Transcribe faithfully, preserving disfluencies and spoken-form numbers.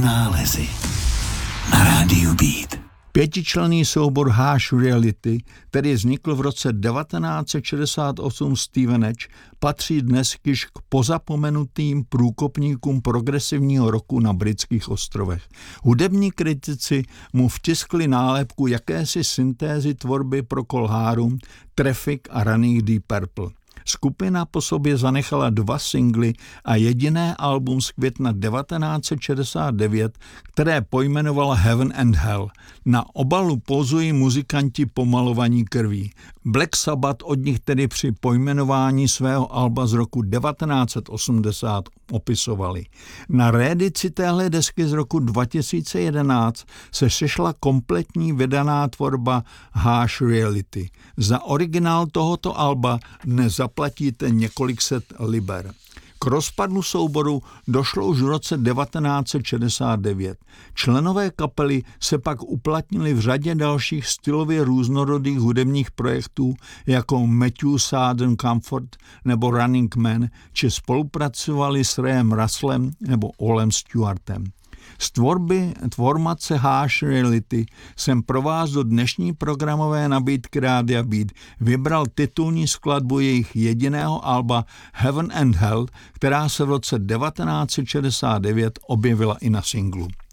Nálezy na rádiu Beat. Pětičlenný soubor Harsh Reality, který vznikl v roce devatenáct set šedesát osm Steven Edge, patří dnes již k pozapomenutým průkopníkům progresivního rocku na britských ostrovech. Hudební kritici mu vtiskli nálepku jakési syntézy tvorby Procol Harum, Traffic a raných Deep Purple. Skupina po sobě zanechala dva singly a jediné album z května devatenáct set šedesát devět, které pojmenovala Heaven and Hell. Na obalu pozují muzikanti pomalovaní krví. Black Sabbath od nich tedy při pojmenování svého alba z roku devatenáct set osmdesát opisovali. Na reedici téhle desky z roku dva tisíce jedenáct se sešla kompletní vydaná tvorba Harsh Reality. Za originál tohoto alba dnes zaplatíte několik set liber. K rozpadu souboru došlo už v roce devatenáct set šedesát devět. Členové kapely se pak uplatnili v řadě dalších stylově různorodých hudebních projektů jako Matthew Southern Comfort nebo Running Man, či spolupracovali s Rayem Russellem nebo Olem Stewartem. Z tvorby formace Harsh Reality jsem pro vás do dnešní programové nabídky Rádia Beat vybral titulní skladbu jejich jediného alba Heaven and Hell, která se v roce devatenáct set šedesát devět objevila i na singlu.